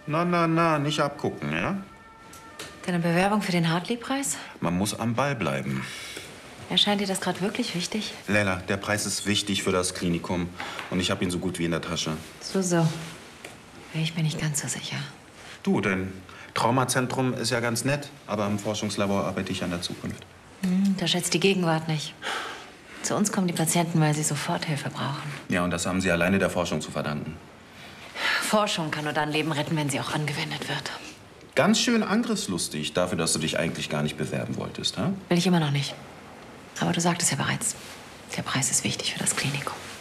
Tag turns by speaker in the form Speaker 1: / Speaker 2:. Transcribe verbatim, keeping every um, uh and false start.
Speaker 1: Na, na, na, nicht abgucken, ja?
Speaker 2: Deine Bewerbung für den Hartley-Preis?
Speaker 1: Man muss am Ball bleiben.
Speaker 2: Erscheint dir das gerade wirklich wichtig?
Speaker 1: Leila, der Preis ist wichtig für das Klinikum. Und ich habe ihn so gut wie in der Tasche.
Speaker 2: So, so. Ich bin nicht ganz so sicher.
Speaker 1: Du, dein Traumazentrum ist ja ganz nett. Aber im Forschungslabor arbeite ich an der Zukunft.
Speaker 2: Hm, da schätzt die Gegenwart nicht. Zu uns kommen die Patienten, weil sie Soforthilfe brauchen.
Speaker 1: Ja, und das haben sie alleine der Forschung zu verdanken.
Speaker 2: Forschung kann nur dann Leben retten, wenn sie auch angewendet wird.
Speaker 1: Ganz schön angriffslustig dafür, dass du dich eigentlich gar nicht bewerben wolltest, ha?
Speaker 2: Will ich immer noch nicht. Aber du sagtest ja bereits, der Preis ist wichtig für das Klinikum.